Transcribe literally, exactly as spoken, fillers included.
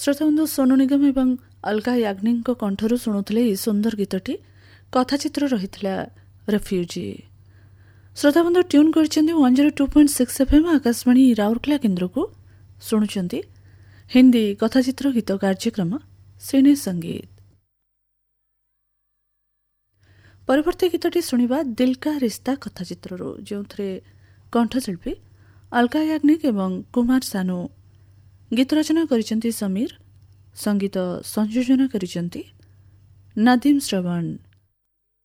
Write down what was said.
ଶ୍ରୋତାବନ୍ଧୁ ସୋନୁ ନିଗମ ଏବଂ ଅଲକା ୟାଗ୍ନିକଙ୍କ କଣ୍ଠରୁ ଶୁଣୁଥିଲେ ଏହି ସୁନ୍ଦର ଗୀତଟି। କଥାଚିତ୍ର ରହିଥିଲା ରେଫ୍ୟୁଜି। ଶ୍ରୋତାବନ୍ଧୁ ଟ୍ୟୁନ୍ କରିଛନ୍ତି one zero two point six F M Akashvani Rourkela କେନ୍ଦ୍ରକୁ। ଶୁଣୁଛନ୍ତି ହିନ୍ଦୀ କଥାଚିତ୍ର ଗୀତ କାର୍ଯ୍ୟକ୍ରମ ସିନେ ସଙ୍ଗୀତ। ପରବର୍ତ୍ତୀ ଗୀତଟି ଶୁଣିବା ଦିଲ୍ କା ରିସ୍ତା କଥାଚିତ୍ରରୁ, ଯେଉଁଥିରେ କଣ୍ଠଶିଳ୍ପୀ ଅଲକା ୟାଗ୍ନିକ ଏବଂ କୁମାର ସାନୁ। ଗୀତ ରଚନା କରିଛନ୍ତି ସମୀର, ସଙ୍ଗୀତ ସଂଯୋଜନା କରିଛନ୍ତି ନଦୀମ ଶ୍ରବଣ।